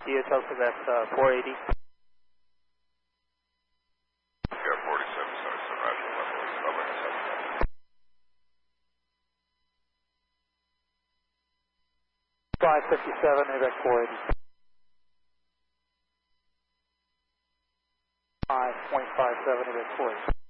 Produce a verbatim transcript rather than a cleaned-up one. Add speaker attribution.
Speaker 1: D H L Quebec uh, four eighty.
Speaker 2: Yeah, forty-seven seventy-seven, Roger, eleven seven.
Speaker 1: five fifty-seven, Quebec four eighty. five point five seven, Quebec four eighty.